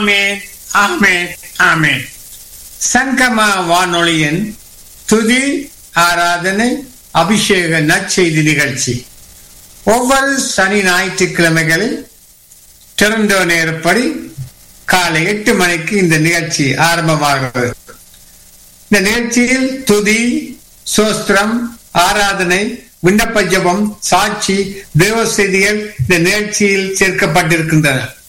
ஆமென், ஆமென், ஆமென். சங்கமா வானொலியின் துதி, ஆராதனை, அபிஷேக நற்செய்தி நிகழ்ச்சி ஒவ்வொரு சனி ஞாயிற்றுக்கிழமைகளில் டொரண்டோ நேரப்படி காலை 8 மணிக்கு இந்த நிகழ்ச்சி ஆரம்பமாகிறது. இந்த நிகழ்ச்சியில் துதி, சோஸ்திரம், ஆராதனை, விண்ணப்ப ஜெபம், சாட்சி, தேவ செய்திகள் இந்த நிகழ்ச்சியில் சேர்க்கப்பட்டிருக்கின்றன.